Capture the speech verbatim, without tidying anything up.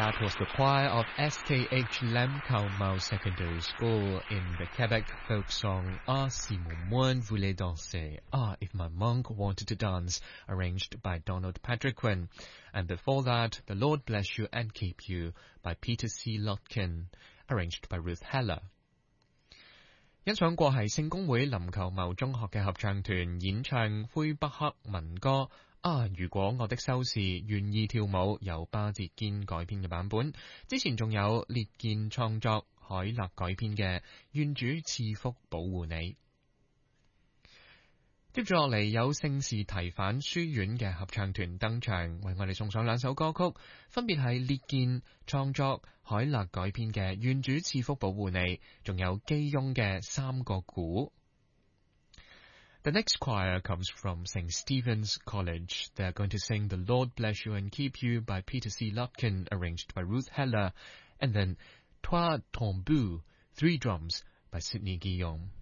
That was the choir of S K H Lam Khao Mau Secondary School in the Quebec folk song Ah si mon moine voulait danser, Ah if my monk wanted to dance, arranged by Donald Patriquin. And before that, The Lord Bless You and Keep You by Peter C. Lotkin, arranged by Ruth Heller. 欣賞過係聖公會林球茂中學嘅合唱團演唱魁北克民歌啊，如果我的修士願意跳舞，由巴捷堅改編嘅版本。之前仲有列健創作，海勒改編嘅願主賜福保護你。接住落嚟有聖士提反書院嘅合唱團登場，為我哋送上兩首歌曲，分別係列健創作、海勒改編嘅願主賜福保護你，仲有基翁嘅三個鼓。The next choir comes from Saint Stephen's College. They are going to sing The Lord Bless You and Keep You by Peter C. Lotkin, arranged by Ruth Heller, and then Trois Tambours, Three Drums by Sidney Guillaume.